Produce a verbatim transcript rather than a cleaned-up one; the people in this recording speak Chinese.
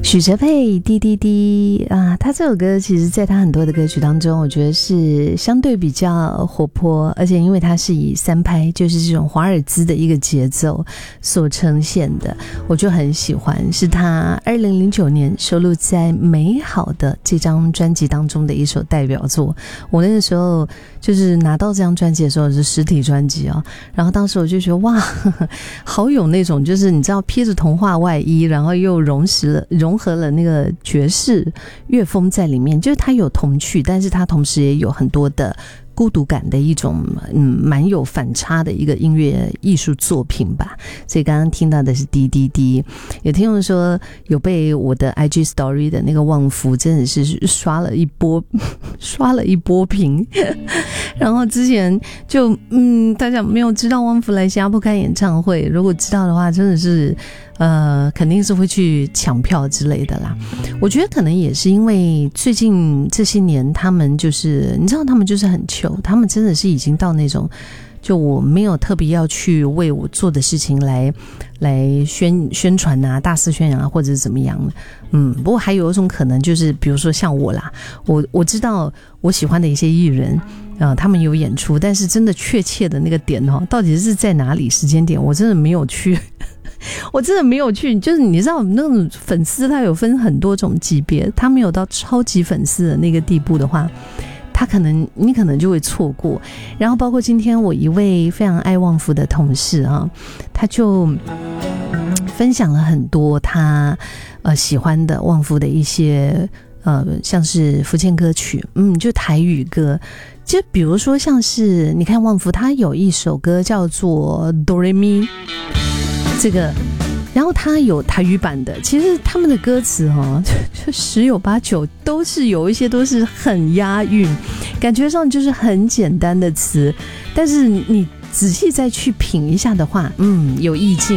许哲佩滴滴滴啊，他这首歌其实在他很多的歌曲当中，我觉得是相对比较活泼，而且因为它是以三拍，就是这种华尔兹的一个节奏所呈现的，我就很喜欢，是他二零零九年收录在《美好》的这张专辑当中的一首代表作。我那个时候就是拿到这张专辑的时候是实体专辑哦，然后当时我就觉得哇，呵呵好有那种就是你知道披着童话外衣，然后又融实了融合了那个爵士乐风在里面，就是它有童趣，但是它同时也有很多的孤独感的一种嗯，蛮有反差的一个音乐艺术作品吧。所以刚刚听到的是滴滴滴，有听众说有被我的 I G story 的那个旺福真的是刷了一波刷了一波屏然后之前就嗯，大家没有知道旺福来新加坡开演唱会，如果知道的话真的是呃，肯定是会去抢票之类的啦。我觉得可能也是因为最近这些年他们就是你知道他们就是很穷，他们真的是已经到那种就我没有特别要去为我做的事情来来宣宣传啊，大肆宣扬啊，或者是怎么样的。嗯，不过还有一种可能就是比如说像我啦，我我知道我喜欢的一些艺人呃，他们有演出，但是真的确切的那个点哦，到底是在哪里时间点，我真的没有去我真的没有去，就是你知道那种粉丝他有分很多种级别，他没有到超级粉丝的那个地步的话，他可能你可能就会错过。然后包括今天我一位非常爱旺福的同事啊，他就分享了很多他呃喜欢的旺福的一些呃像是福建歌曲，嗯，就台语歌。就比如说像是你看旺福他有一首歌叫做哆来咪这个，然后他有台语版的，其实他们的歌词哦，就十有八九都是有一些都是很押韵，感觉上就是很简单的词，但是你仔细再去品一下的话，嗯，有意境。